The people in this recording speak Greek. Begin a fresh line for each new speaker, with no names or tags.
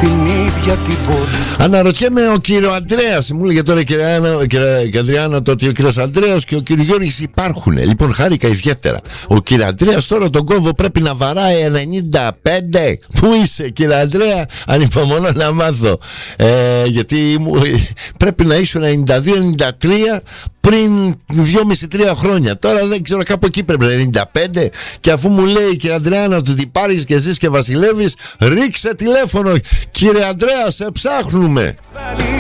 στην ίδια την πόλη.
Αναρωτιέμαι ο κύριο Αντρέας, μου λέγε τώρα η Ανδριάνα, το ότι ο κύριος Αντρέας και ο κύριο Γιώργης υπάρχουν. Λοιπόν, χάρηκα ιδιαίτερα. Ο κύριο Αντρέας τώρα τον κόβο πρέπει να βαράει 95. Πού είσαι κύριε Αντρέα? Ανυπομονώ να μάθω, γιατί πρέπει να ήσουν 92-93 πριν 2,5-3 χρόνια. Τώρα δεν ξέρω, κάπου εκεί πρέπει να είναι 95. Και αφού μου λέει κύριε Αντρέα ότι πάρεις και εσείς και βασιλεύεις, ρίξε τηλέφωνο. Κύριε Αντρέα, σε ψάχνουμε.